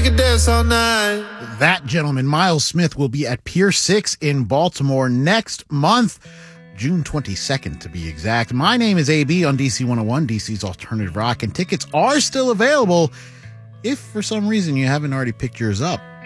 can dance all night. That gentleman, Miles Smith, will be at Pier 6 in Baltimore next month, June 22nd to be exact. My name is AB on DC 101, DC's Alternative Rock, and tickets are still available if for some reason you haven't already picked yours up.